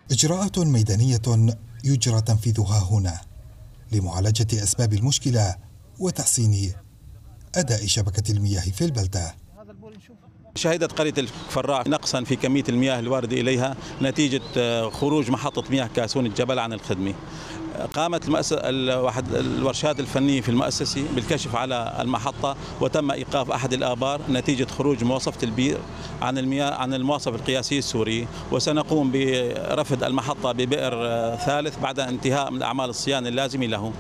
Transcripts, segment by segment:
إجراءات ميدانية يجرى تنفيذها هنا لمعالجة أسباب المشكلة وتحسين أداء شبكة المياه في البلدة. شهدت قرية الفراع نقصا في كمية المياه الواردة إليها نتيجة خروج محطة مياه كاسون الجبل عن الخدمة. قامت الورشات الفنية في المؤسسة بالكشف على المحطة، وتم إيقاف أحد الآبار نتيجة خروج مواصفة البير عن المياه عن المواصفة القياسية السورية، وسنقوم برفد المحطة ببئر ثالث بعد انتهاء من أعمال الصيانة اللازمة له.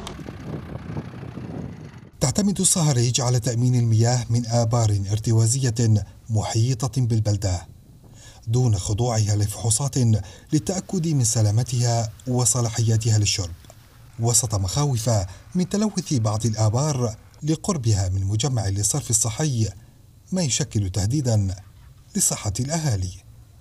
تعتمد الصهريج على تأمين المياه من آبار ارتوازية محيطة بالبلدة دون خضوعها لفحوصات للتأكد من سلامتها وصلاحيتها للشرب، وسط مخاوف من تلوث بعض الآبار لقربها من مجمع للصرف الصحي، ما يشكل تهديدا لصحة الأهالي.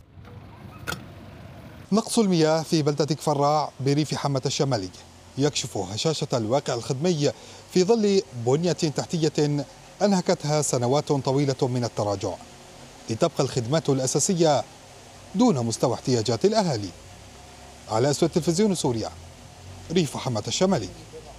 نقص المياه في بلدة كفراع بريف حمة الشمالي يكشف هشاشة الواقع الخدمي في ظل بنية تحتية أنهكتها سنوات طويلة من التراجع، لتبقى الخدمات الأساسية دون مستوى احتياجات الأهالي. على أسود تلفزيون سوريا، ريف حمة الشمالي.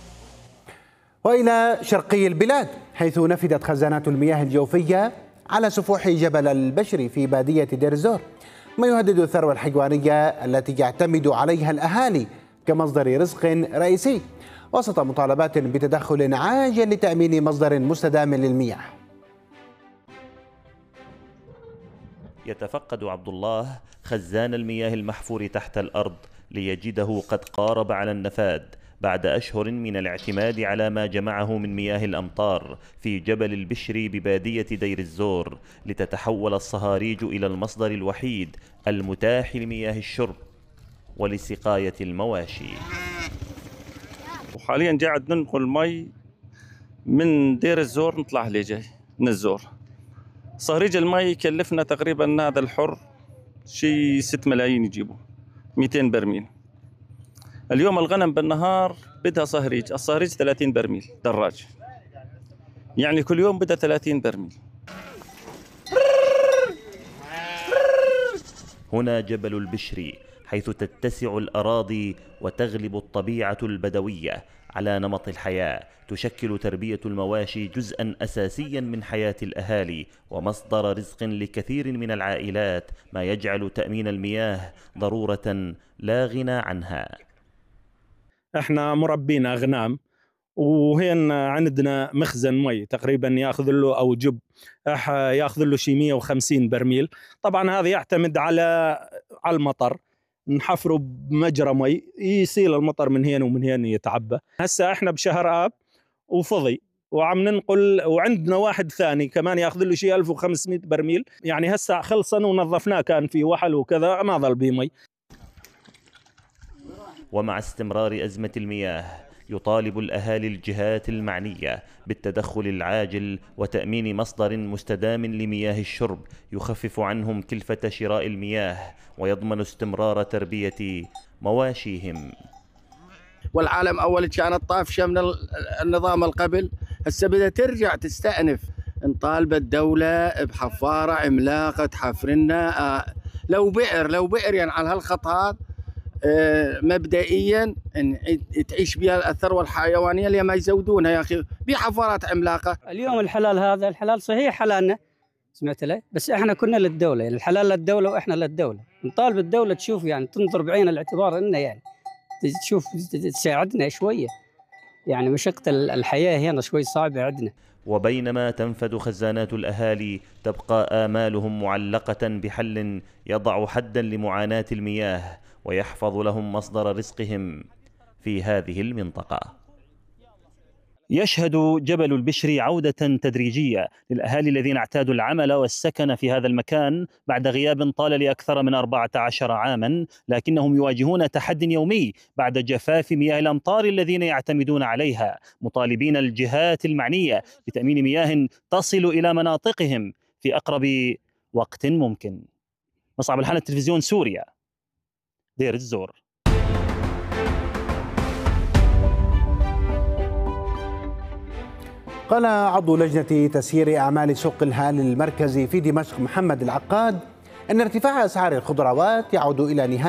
وإلى شرقي البلاد، حيث نفدت خزانات المياه الجوفية على سفوح جبل البشري في بادية دير الزور، ما يهدد الثروة الحيوانية التي يعتمد عليها الأهالي كمصدر رزق رئيسي، وسط مطالبات بتدخل عاجل لتأمين مصدر مستدام للمياه. يتفقد عبد الله خزان المياه المحفور تحت الأرض ليجده قد قارب على النفاد بعد أشهر من الاعتماد على ما جمعه من مياه الأمطار في جبل البشري ببادية دير الزور، لتتحول الصهاريج إلى المصدر الوحيد المتاح لمياه الشرب ولسقاية المواشي. وحاليا قاعد ننقل مي من دير الزور نطلع لجاي من الزور. صهريج المي يكلفنا تقريبا هذا الحر شي 6 ملايين يجيبه 200 برميل. اليوم الغنم بالنهار بدها صهريج، الصهريج 30 برميل دراج، يعني كل يوم بدها 30 برميل. هنا جبل البشري، حيث تتسع الأراضي وتغلب الطبيعة البدوية على نمط الحياة، تشكل تربية المواشي جزءاً أساسياً من حياة الأهالي ومصدر رزق لكثير من العائلات، ما يجعل تأمين المياه ضرورة لا غنى عنها. احنا مربين أغنام، وهنا عندنا مخزن مي تقريبا ياخذ له او جب ياخذ له شي 150 برميل. طبعا هذا يعتمد على المطر، نحفره بمجرى مي يسيل المطر من هنا ومن هنا يتعبى. هسه احنا بشهر اب وفضي وعم ننقل، وعندنا واحد ثاني كمان ياخذ له شي 1500 برميل، يعني هسه خلصنا ونظفناه، كان في وحل وكذا ما ظل به مي. ومع استمرار أزمة المياه يطالب الأهالي الجهات المعنية بالتدخل العاجل وتأمين مصدر مستدام لمياه الشرب يخفف عنهم كلفة شراء المياه ويضمن استمرار تربية مواشيهم. والعالم أول كانت طافشة من النظام القبل، هسه بدها ترجع تستأنف. نطالب الدولة بحفارة عملاقة تحفر لنا لو بئر يعني على هالخط هذا مبدئيا تعيش بها الثروه الحيوانيه اللي ما يزودونها يا اخي بحفارات عملاقه. اليوم الحلال هذا الحلال صحيح حلالنا، سمعت لي، بس احنا كنا للدوله، يعني الحلال للدوله واحنا للدوله. نطالب الدوله تشوف يعني تنظر بعين الاعتبار انه يعني تشوف تساعدنا شويه، يعني مشقه الحياه هنا شوي صعبه عندنا. وبينما تنفد خزانات الأهالي تبقى آمالهم معلقة بحل يضع حدا لمعاناة المياه ويحفظ لهم مصدر رزقهم في هذه المنطقة. يشهد جبل البشري عودة تدريجية للأهالي الذين اعتادوا العمل والسكن في هذا المكان بعد غياب طال لأكثر من 14 عاما، لكنهم يواجهون تحد يومي بعد جفاف مياه الأمطار الذين يعتمدون عليها، مطالبين الجهات المعنية بتأمين مياه تصل إلى مناطقهم في أقرب وقت ممكن. مصعب الحان، التلفزيون سوريا، دير الزور. قال عضو لجنة تسيير أعمال سوق الهال المركزي في دمشق محمد العقاد أن ارتفاع أسعار الخضروات يعود إلى نهاية